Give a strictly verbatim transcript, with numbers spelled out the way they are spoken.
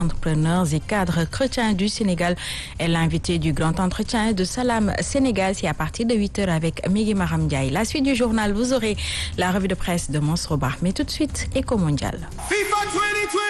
Entrepreneurs et cadres chrétiens du Sénégal est l'invité du grand entretien de Salam Sénégal. C'est à partir de huit heures avec Migui Maram Ndiaye. La suite du journal, vous aurez la revue de presse de Monsroba. Mais tout de suite, Éco Mondial.